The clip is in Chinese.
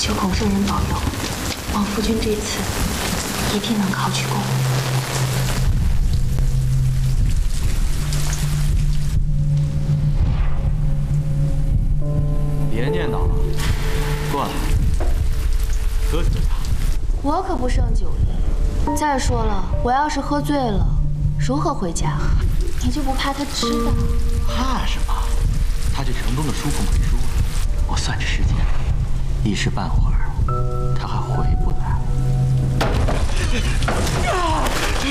求孔圣人保佑，王夫君这次一定能考取功名。 别念叨了，过来，喝酒呀。 我可不胜酒力。再说了，我要是喝醉了，如何回家？你就不怕他知道？ 怕什么？他就成功的输控回书了。我算着时间，一时半会儿他还回不来。